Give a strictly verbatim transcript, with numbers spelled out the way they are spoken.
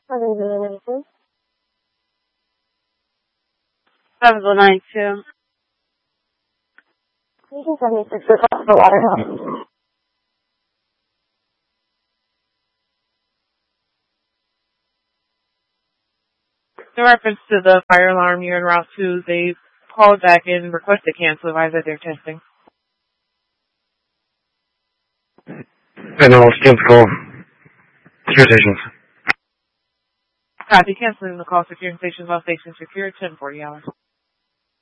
seven zero nine two. seven zero nine two. Station seventy-six, request for water help. In reference to the fire alarm, you're in Route two. They called back and requested cancel. Advise that they're testing. And all typical secure stations. Copy. Canceling the call. Securing stations. All stations secure. ten forty hours.